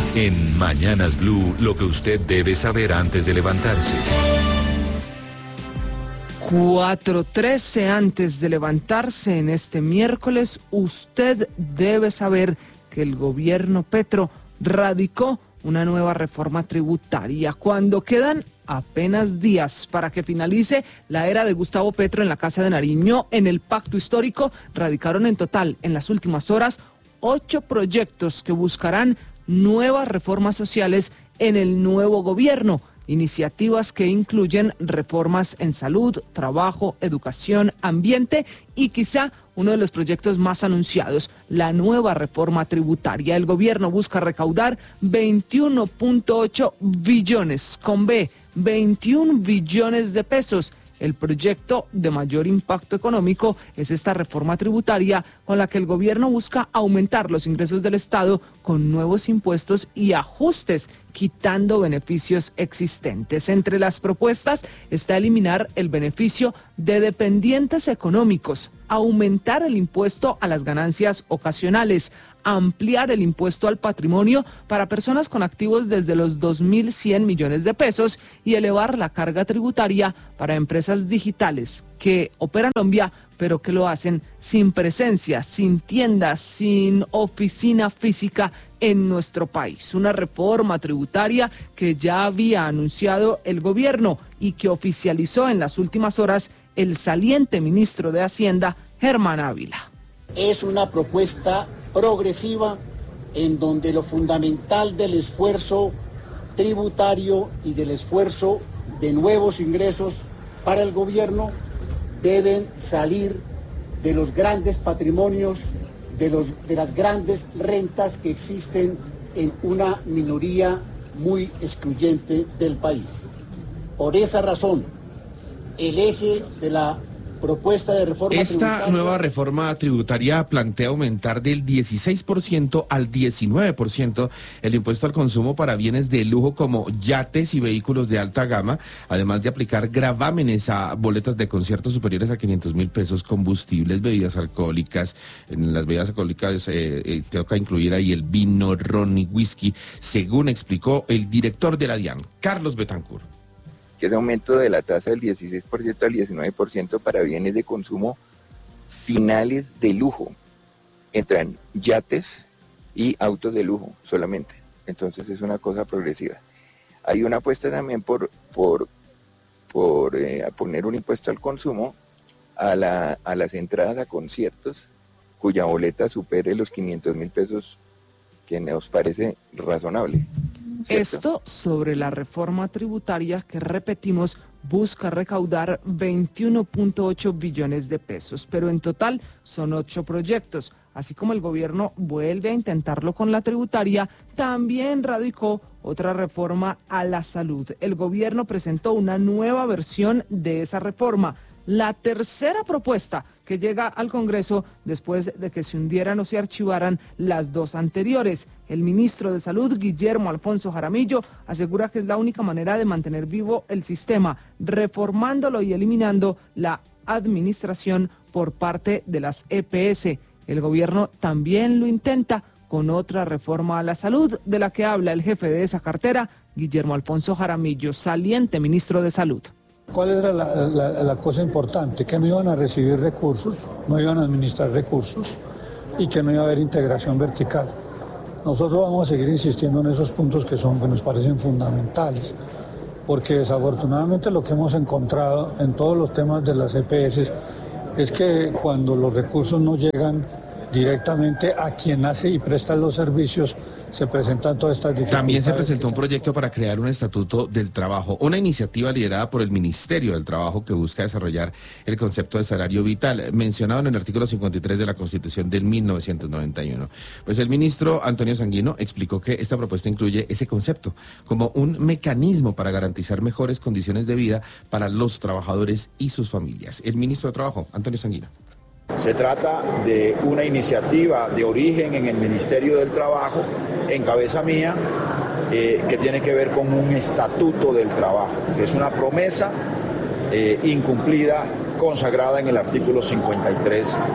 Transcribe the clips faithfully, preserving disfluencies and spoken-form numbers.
En Mañanas Blue, lo que usted debe saber antes de levantarse. cuatro trece antes de levantarse en este miércoles, usted debe saber que el gobierno Petro radicó una nueva reforma tributaria cuando quedan apenas días para que finalice la era de Gustavo Petro en la Casa de Nariño. En el pacto histórico radicaron en total en las últimas horas ocho proyectos que buscarán nuevas reformas sociales en el nuevo gobierno. Iniciativas que incluyen reformas en salud, trabajo, educación, ambiente y quizá uno de los proyectos más anunciados, la nueva reforma tributaria. El gobierno busca recaudar veintiuno punto ocho billones, con B, veintiún billones de pesos. El proyecto de mayor impacto económico es esta reforma tributaria con la que el gobierno busca aumentar los ingresos del Estado con nuevos impuestos y ajustes, quitando beneficios existentes. Entre las propuestas está eliminar el beneficio de dependientes económicos, aumentar el impuesto a las ganancias ocasionales, ampliar el impuesto al patrimonio para personas con activos desde los dos mil cien millones de pesos y elevar la carga tributaria para empresas digitales que operan en Colombia, pero que lo hacen sin presencia, sin tiendas, sin oficina física en nuestro país. Una reforma tributaria que ya había anunciado el gobierno y que oficializó en las últimas horas el saliente ministro de Hacienda, Germán Ávila. Es una propuesta progresiva en donde lo fundamental del esfuerzo tributario y del esfuerzo de nuevos ingresos para el gobierno deben salir de los grandes patrimonios, de, los, de las grandes rentas que existen en una minoría muy excluyente del país. Por esa razón, el eje de la propuesta de reforma Esta tributaria. nueva reforma tributaria plantea aumentar del dieciséis por ciento al diecinueve por ciento el impuesto al consumo para bienes de lujo como yates y vehículos de alta gama, además de aplicar gravámenes a boletas de conciertos superiores a quinientos mil pesos, combustibles, bebidas alcohólicas. En las bebidas alcohólicas eh, eh, toca incluir ahí el vino, ron y whisky, según explicó el director de la DIAN, Carlos Betancourt. Que ese aumento de la tasa del dieciséis por ciento al diecinueve por ciento para bienes de consumo finales de lujo. Entran yates y autos de lujo solamente. Entonces es una cosa progresiva. Hay una apuesta también por, por, por eh, a poner un impuesto al consumo a, la, a las entradas a conciertos cuya boleta supere los quinientos mil pesos, que nos parece razonable. ¿Cierto? Esto sobre la reforma tributaria que, repetimos, busca recaudar veintiuno punto ocho billones de pesos, pero en total son ocho proyectos. Así como el gobierno vuelve a intentarlo con la tributaria, también radicó otra reforma a la salud. El gobierno presentó una nueva versión de esa reforma, la tercera propuesta que llega al Congreso después de que se hundieran o se archivaran las dos anteriores. El ministro de Salud, Guillermo Alfonso Jaramillo, asegura que es la única manera de mantener vivo el sistema, reformándolo y eliminando la administración por parte de las E P S. El gobierno también lo intenta con otra reforma a la salud, de la que habla el jefe de esa cartera, Guillermo Alfonso Jaramillo, saliente ministro de Salud. ¿Cuál era la, la, la cosa importante? Que no iban a recibir recursos, no iban a administrar recursos y que no iba a haber integración vertical. Nosotros vamos a seguir insistiendo en esos puntos que son, que nos parecen fundamentales, porque desafortunadamente lo que hemos encontrado en todos los temas de las E P S es que cuando los recursos no llegan directamente a quien hace y presta los servicios, se presentan todas estas dificultades. También se presentó un proyecto para crear un estatuto del trabajo, una iniciativa liderada por el Ministerio del Trabajo que busca desarrollar el concepto de salario vital, mencionado en el artículo cincuenta y tres de la Constitución del mil novecientos noventa y uno. Pues el ministro Antonio Sanguino explicó que esta propuesta incluye ese concepto como un mecanismo para garantizar mejores condiciones de vida para los trabajadores y sus familias. El ministro de Trabajo, Antonio Sanguino. Se trata de una iniciativa de origen en el Ministerio del Trabajo, en cabeza mía, eh, que tiene que ver con un estatuto del trabajo, que es una promesa eh, incumplida, consagrada en el artículo cincuenta y tres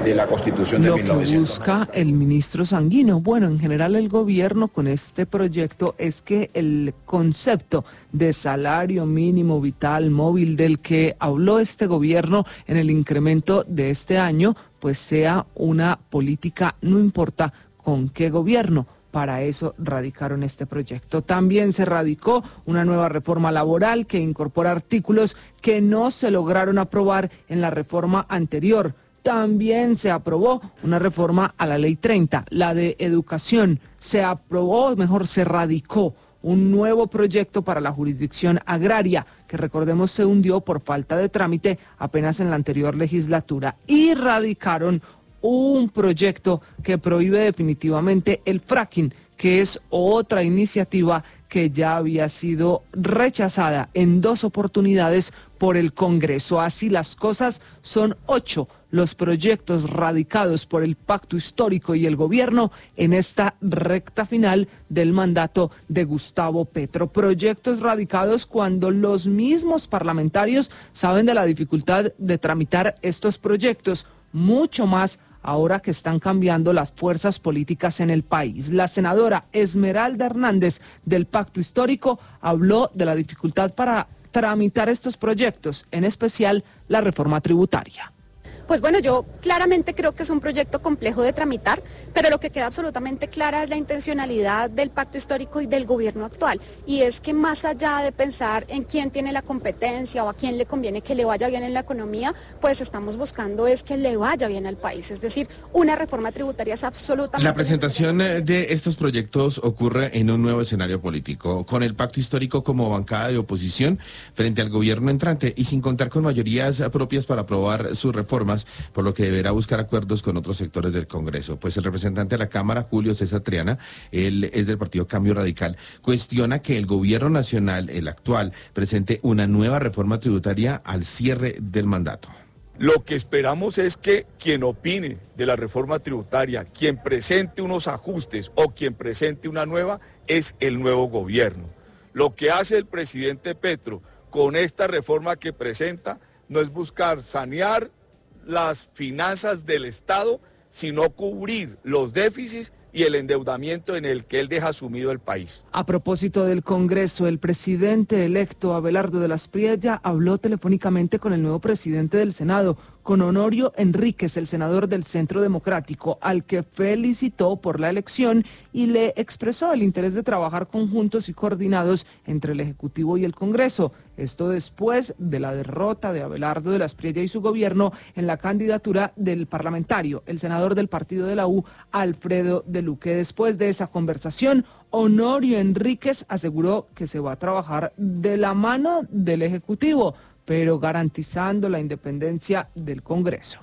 de la Constitución de Lo mil que novecientos. busca el ministro Sanguino, bueno, en general el gobierno con este proyecto es que el concepto de salario mínimo vital móvil del que habló este gobierno en el incremento de este año, pues sea una política, no importa con qué gobierno. Para eso radicaron este proyecto. También se radicó una nueva reforma laboral que incorpora artículos que no se lograron aprobar en la reforma anterior. También se aprobó una reforma a la Ley treinta, la de educación. Se aprobó, mejor se radicó, un nuevo proyecto para la jurisdicción agraria, que recordemos se hundió por falta de trámite apenas en la anterior legislatura. Y radicaron un proyecto que prohíbe definitivamente el fracking, que es otra iniciativa que ya había sido rechazada en dos oportunidades por el Congreso. Así las cosas, son ocho los proyectos radicados por el Pacto Histórico y el gobierno en esta recta final del mandato de Gustavo Petro. Proyectos radicados cuando los mismos parlamentarios saben de la dificultad de tramitar estos proyectos, mucho más ahora que están cambiando las fuerzas políticas en el país. La senadora Esmeralda Hernández del Pacto Histórico habló de la dificultad para tramitar estos proyectos, en especial la reforma tributaria. Pues bueno, yo claramente creo que es un proyecto complejo de tramitar, pero lo que queda absolutamente clara es la intencionalidad del Pacto Histórico y del gobierno actual, y es que más allá de pensar en quién tiene la competencia o a quién le conviene que le vaya bien en la economía, pues estamos buscando es que le vaya bien al país, es decir, una reforma tributaria es absolutamente La presentación de estos proyectos ocurre en un nuevo escenario político, con el Pacto Histórico como bancada de oposición frente al gobierno entrante y sin contar con mayorías propias para aprobar sus reformas, por lo que deberá buscar acuerdos con otros sectores del Congreso. Pues el representante de la Cámara, Julio César Triana, él es del partido Cambio Radical, cuestiona que el gobierno nacional, el actual, presente una nueva reforma tributaria al cierre del mandato. Lo que esperamos es que quien opine de la reforma tributaria, quien presente unos ajustes o quien presente una nueva, es el nuevo gobierno. Lo que hace el presidente Petro con esta reforma que presenta no es buscar sanear las finanzas del Estado, sino cubrir los déficits y el endeudamiento en el que él deja sumido el país. A propósito del Congreso, el presidente electo Abelardo de las Priella habló telefónicamente con el nuevo presidente del Senado, con Honorio Enríquez, el senador del Centro Democrático, al que felicitó por la elección y le expresó el interés de trabajar conjuntos y coordinados entre el Ejecutivo y el Congreso. Esto después de la derrota de Abelardo de las Priella y su gobierno en la candidatura del parlamentario, el senador del partido de la U, Alfredo de Luque. Después de esa conversación, Honorio Enríquez aseguró que se va a trabajar de la mano del Ejecutivo, pero garantizando la independencia del Congreso.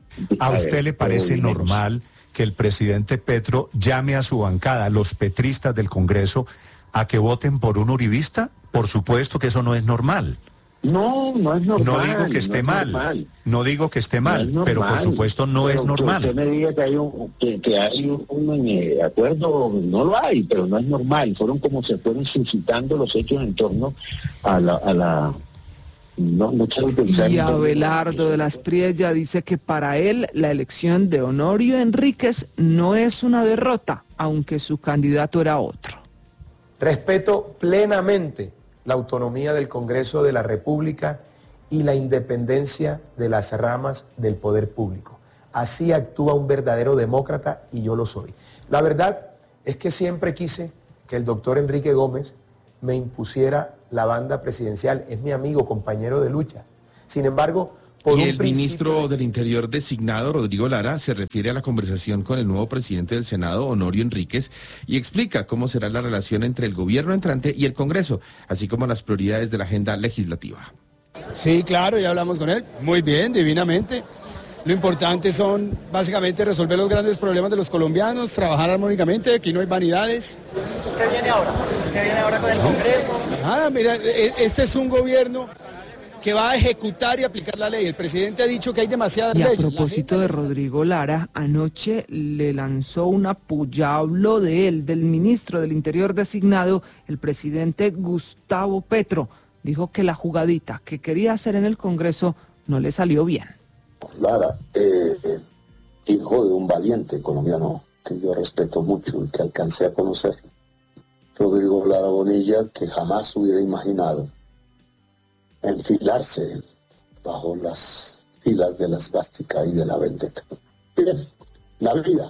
¿A usted le parece normal que el presidente Petro llame a su bancada, los petristas del Congreso, a que voten por un uribista? Por supuesto que eso no es normal. No, no es normal. No digo que esté no mal, normal. no digo que esté mal, no pero por supuesto no pero es normal. Que usted me diga que hay un, que, que hay un, un eh, acuerdo, no lo hay, pero no es normal. Fueron como se fueron suscitando los hechos en torno a la... A la no, no quiero pensar y en Abelardo de las Priella dice que para él la elección de Honorio Enríquez no es una derrota, aunque su candidato era otro. Respeto plenamente la autonomía del Congreso de la República y la independencia de las ramas del poder público. Así actúa un verdadero demócrata y yo lo soy. La verdad es que siempre quise que el doctor Enrique Gómez me impusiera la banda presidencial. Es mi amigo, compañero de lucha. Sin embargo, por y un el ministro del Interior designado, Rodrigo Lara, se refiere a la conversación con el nuevo presidente del Senado, Honorio Enríquez, y explica cómo será la relación entre el gobierno entrante y el Congreso, así como las prioridades de la agenda legislativa. Sí, claro, ya hablamos con él. Muy bien, divinamente. Lo importante son básicamente resolver los grandes problemas de los colombianos, trabajar armónicamente, aquí no hay vanidades. ¿Qué viene ahora? ¿Qué viene ahora con el Congreso? Ah, mira, este es un gobierno que va a ejecutar y aplicar la ley. El presidente ha dicho que hay demasiadas leyes. leyes. Y a propósito de Rodrigo Lara, anoche le lanzó una puya, habló de él, del ministro del Interior designado, el presidente Gustavo Petro. Dijo que la jugadita que quería hacer en el Congreso no le salió bien. Lara, eh, hijo de un valiente colombiano que yo respeto mucho y que alcancé a conocer, Rodrigo Lara Bonilla, que jamás hubiera imaginado enfilarse bajo las filas de la esvástica y de la vendetta. Bien, la vida.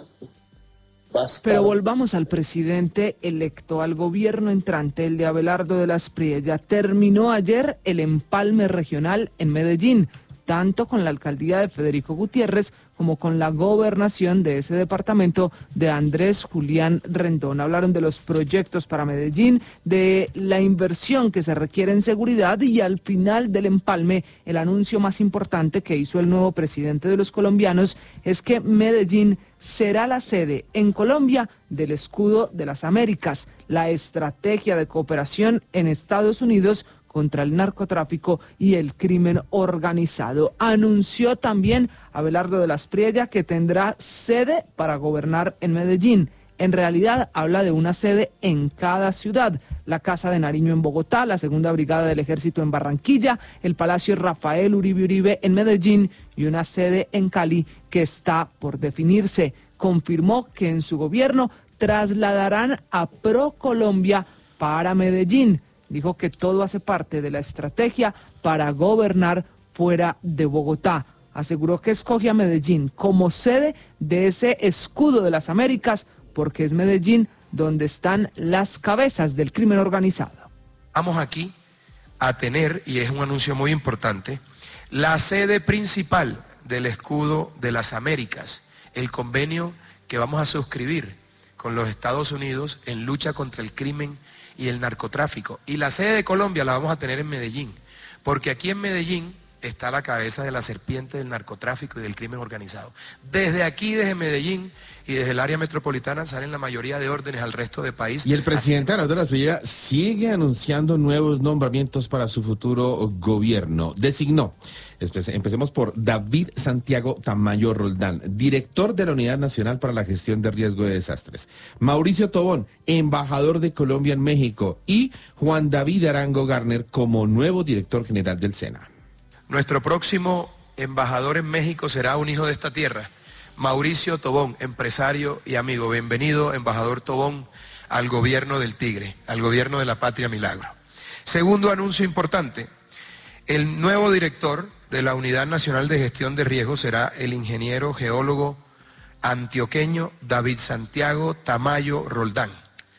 Basta. Pero volvamos al presidente electo, al gobierno entrante, el de Abelardo de las Priella. Terminó ayer el empalme regional en Medellín, tanto con la alcaldía de Federico Gutiérrez como con la gobernación de ese departamento de Andrés Julián Rendón. Hablaron de los proyectos para Medellín, de la inversión que se requiere en seguridad y al final del empalme, el anuncio más importante que hizo el nuevo presidente de los colombianos es que Medellín será la sede en Colombia del Escudo de las Américas, la estrategia de cooperación en Estados Unidos contra el narcotráfico y el crimen organizado. Anunció también Abelardo de las Priella que tendrá sede para gobernar en Medellín. En realidad habla de una sede en cada ciudad: la Casa de Nariño en Bogotá, la Segunda Brigada del Ejército en Barranquilla, el Palacio Rafael Uribe Uribe en Medellín y una sede en Cali que está por definirse. Confirmó que en su gobierno trasladarán a ProColombia para Medellín. Dijo que todo hace parte de la estrategia para gobernar fuera de Bogotá. Aseguró que escoge a Medellín como sede de ese Escudo de las Américas porque es Medellín donde están las cabezas del crimen organizado. Vamos aquí a tener, y es un anuncio muy importante, la sede principal del Escudo de las Américas, el convenio que vamos a suscribir con los Estados Unidos en lucha contra el crimen y el narcotráfico. Y la sede de Colombia la vamos a tener en Medellín, porque aquí en Medellín está la cabeza de la serpiente del narcotráfico y del crimen organizado. Desde aquí, desde Medellín y desde el área metropolitana salen la mayoría de órdenes al resto del país. Y el presidente Abelardo de las Priella sigue anunciando nuevos nombramientos para su futuro gobierno. Designó, empecemos por David Santiago Tamayo Roldán, director de la Unidad Nacional para la Gestión de Riesgo de Desastres; Mauricio Tobón, embajador de Colombia en México; y Juan David Arango Garner como nuevo director general del SENA. Nuestro próximo embajador en México será un hijo de esta tierra, Mauricio Tobón, empresario y amigo. Bienvenido, embajador Tobón, al gobierno del Tigre, al gobierno de la Patria Milagro. Segundo anuncio importante, el nuevo director de la Unidad Nacional de Gestión de Riesgos será el ingeniero geólogo antioqueño David Santiago Tamayo Roldán.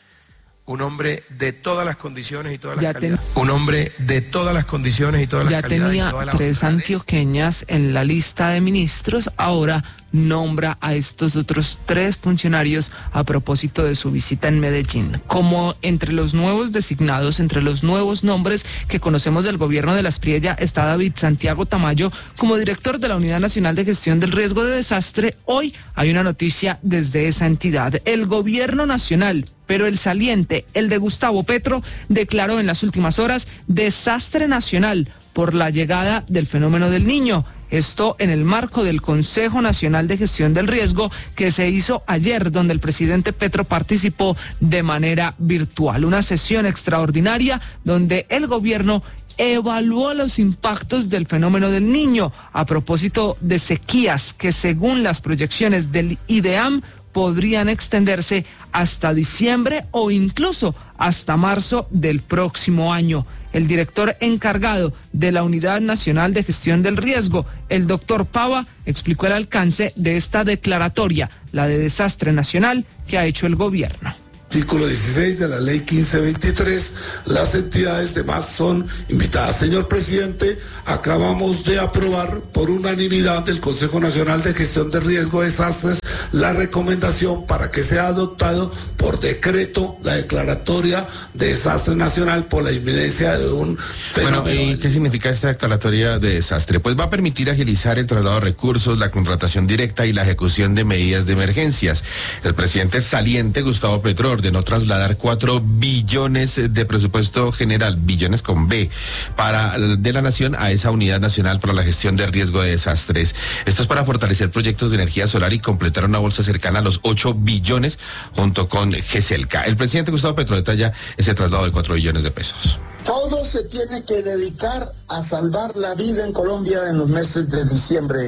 Un hombre de todas las condiciones y todas las ya calidades. Ten... Un hombre de todas las condiciones y todas las ya calidades. Ya tenía y todas las tres bondades. antioqueñas en la lista de ministros, ahora nombra a estos otros tres funcionarios a propósito de su visita en Medellín. Como entre los nuevos designados, entre los nuevos nombres que conocemos del gobierno de las Priella, está David Santiago Tamayo como director de la Unidad Nacional de Gestión del Riesgo de Desastre. Hoy hay una noticia desde esa entidad. El gobierno nacional, pero el saliente, el de Gustavo Petro, declaró en las últimas horas desastre nacional por la llegada del fenómeno del Niño. Esto en el marco del Consejo Nacional de Gestión del Riesgo que se hizo ayer, donde el presidente Petro participó de manera virtual. Una sesión extraordinaria donde el gobierno evaluó los impactos del fenómeno del Niño a propósito de sequías que, según las proyecciones del IDEAM, podrían extenderse hasta diciembre o incluso hasta marzo del próximo año. El director encargado de la Unidad Nacional de Gestión del Riesgo, el doctor Pava, explicó el alcance de esta declaratoria, la de desastre nacional que ha hecho el gobierno. Artículo dieciséis de la ley quince veintitrés, las entidades demás son invitadas. Señor presidente, acabamos de aprobar por unanimidad del Consejo Nacional de Gestión de Riesgo de Desastres la recomendación para que sea adoptado por decreto la declaratoria de desastre nacional por la inminencia de un fenómeno. Bueno, ¿y qué significa esta declaratoria de desastre? Pues va a permitir agilizar el traslado de recursos, la contratación directa y la ejecución de medidas de emergencias. El presidente saliente, Gustavo Petro, ordenó trasladar cuatro billones de presupuesto general, billones con B, para de la nación a esa Unidad Nacional para la Gestión de Riesgo de Desastres. Esto es para fortalecer proyectos de energía solar y completar una bolsa cercana a los ocho billones junto con GESELCA. El presidente Gustavo Petro detalla ese traslado de cuatro billones de pesos. Todo se tiene que dedicar a salvar la vida en Colombia en los meses de diciembre.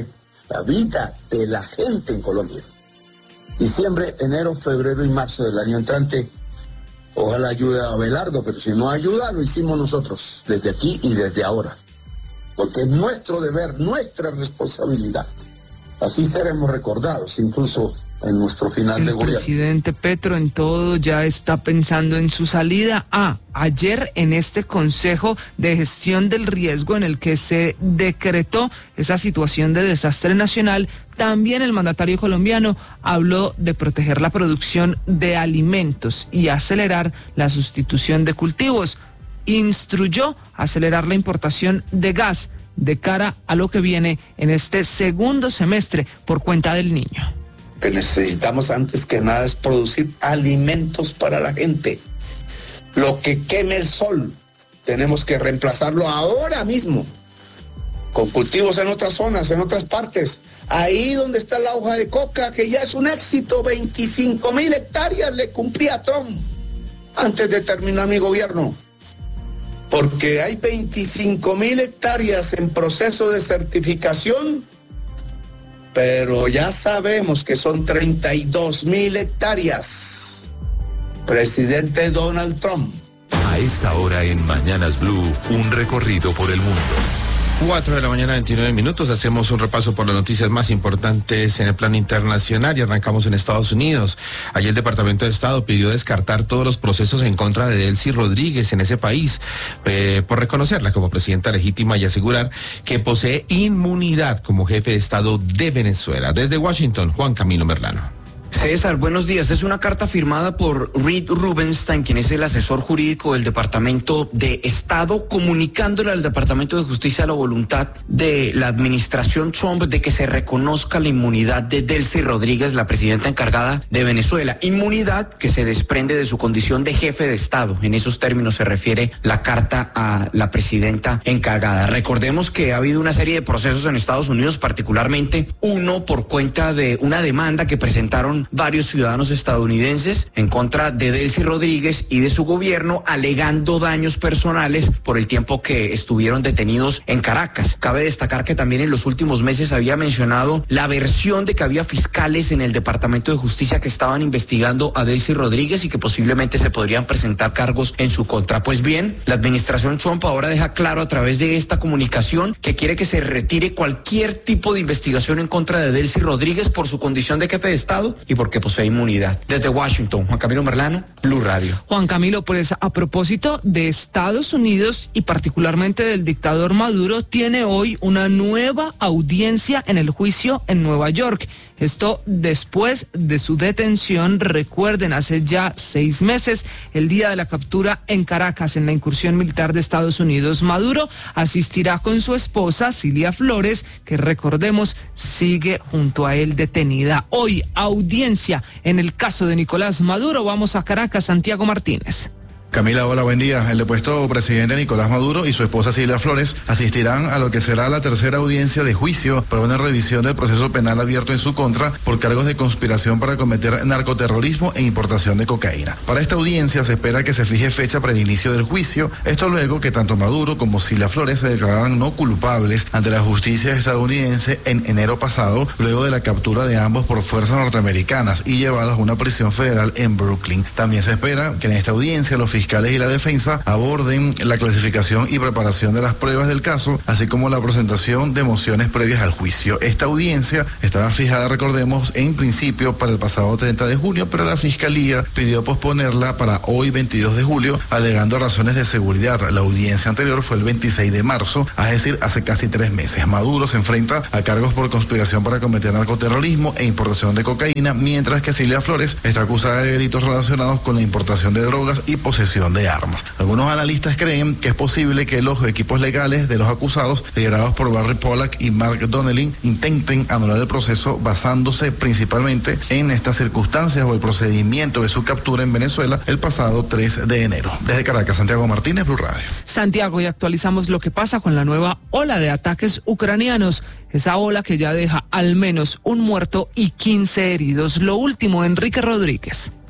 la vida de la gente en Colombia. Diciembre, enero, febrero y marzo del año entrante, ojalá ayude a Abelardo, pero si no ayuda, lo hicimos nosotros, desde aquí y desde ahora. Porque es nuestro deber, nuestra responsabilidad. Así seremos recordados, incluso en nuestro final el de gobierno. El presidente Petro en todo ya está pensando en su salida. Ah, ayer en este Consejo de Gestión del Riesgo en el que se decretó esa situación de desastre nacional, también el mandatario colombiano habló de proteger la producción de alimentos y acelerar la sustitución de cultivos. Instruyó acelerar la importación de gas de cara a lo que viene en este segundo semestre por cuenta del Niño. Que necesitamos antes que nada es producir alimentos para la gente. Lo que queme el sol, tenemos que reemplazarlo ahora mismo, con cultivos en otras zonas, en otras partes. Ahí donde está la hoja de coca, que ya es un éxito, veinticinco mil hectáreas le cumplí a Trump antes de terminar mi gobierno. Porque hay veinticinco mil hectáreas en proceso de certificación, pero ya sabemos que son treinta y dos mil hectáreas. Presidente Donald Trump. A esta hora en Mañanas Blue, un recorrido por el mundo. cuatro de la mañana, veintinueve minutos. Hacemos un repaso por las noticias más importantes en el plano internacional y arrancamos en Estados Unidos. Ayer el Departamento de Estado pidió descartar todos los procesos en contra de Delcy Rodríguez en ese país eh, por reconocerla como presidenta legítima y asegurar que posee inmunidad como jefe de Estado de Venezuela. Desde Washington, Juan Camilo Merlano. César, buenos días. Es una carta firmada por Reed Rubenstein, quien es el asesor jurídico del Departamento de Estado, comunicándole al Departamento de Justicia la voluntad de la administración Trump de que se reconozca la inmunidad de Delcy Rodríguez, la presidenta encargada de Venezuela. Inmunidad que se desprende de su condición de jefe de Estado. En esos términos se refiere la carta a la presidenta encargada. Recordemos que ha habido una serie de procesos en Estados Unidos, particularmente uno por cuenta de una demanda que presentaron varios ciudadanos estadounidenses en contra de Delcy Rodríguez y de su gobierno, alegando daños personales por el tiempo que estuvieron detenidos en Caracas. Cabe destacar que también en los últimos meses había mencionado la versión de que había fiscales en el Departamento de Justicia que estaban investigando a Delcy Rodríguez y que posiblemente se podrían presentar cargos en su contra. Pues bien, la administración Trump ahora deja claro a través de esta comunicación que quiere que se retire cualquier tipo de investigación en contra de Delcy Rodríguez por su condición de jefe de Estado y porque posee inmunidad. Desde Washington, Juan Camilo Merlano, Blue Radio. Juan Camilo, pues a propósito de Estados Unidos y particularmente del dictador Maduro, tiene hoy una nueva audiencia en el juicio en Nueva York. Esto después de su detención, recuerden, hace ya seis meses, el día de la captura en Caracas, en la incursión militar de Estados Unidos. Maduro asistirá con su esposa, Cilia Flores, que recordemos sigue junto a él detenida. Hoy, audiencia en el caso de Nicolás Maduro. Vamos a Caracas, Santiago Martínez. Camila, hola, buen día. El depuesto presidente Nicolás Maduro y su esposa Cilia Flores asistirán a lo que será la tercera audiencia de juicio para una revisión del proceso penal abierto en su contra por cargos de conspiración para cometer narcoterrorismo e importación de cocaína. Para esta audiencia se espera que se fije fecha para el inicio del juicio, esto luego que tanto Maduro como Cilia Flores se declararan no culpables ante la justicia estadounidense en enero pasado, luego de la captura de ambos por fuerzas norteamericanas y llevados a una prisión federal en Brooklyn. También se espera que en esta audiencia los fiscales y la defensa aborden la clasificación y preparación de las pruebas del caso, así como la presentación de mociones previas al juicio. Esta audiencia estaba fijada, recordemos, en principio para el pasado treinta de junio, pero la Fiscalía pidió posponerla para hoy veintidós de julio, alegando razones de seguridad. La audiencia anterior fue el veintiséis de marzo, es decir, hace casi tres meses. Maduro se enfrenta a cargos por conspiración para cometer narcoterrorismo e importación de cocaína, mientras que Cilia Flores está acusada de delitos relacionados con la importación de drogas y posesión de armas. Algunos analistas creen que es posible que los equipos legales de los acusados, liderados por Barry Pollack y Mark Donnelly, intenten anular el proceso basándose principalmente en estas circunstancias o el procedimiento de su captura en Venezuela el pasado tres de enero. Desde Caracas, Santiago Martínez, Blue Radio. Santiago, y actualizamos lo que pasa con la nueva ola de ataques ucranianos. Esa ola que ya deja al menos un muerto y quince heridos. Lo último, Enrique Rodríguez.